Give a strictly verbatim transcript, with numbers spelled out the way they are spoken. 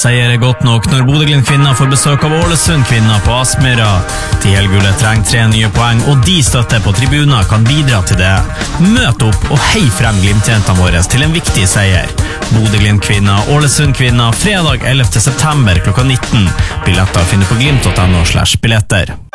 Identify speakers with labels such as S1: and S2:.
S1: Seier er godt nok når Bodø-Glimt-kvinner får besøk av Ålesund-kvinner på Aspmyra. T L-gullet trenger tre nye poeng, og de støtter på tribuner kan bidra til det. Møt opp og hei frem Glimt-jentene våre til en viktig seier. Bodø-Glimt-kvinner, Ålesund-kvinner, fredag ellevte september klokka nitten. Billetter finner på glimt punktum no slash billetter.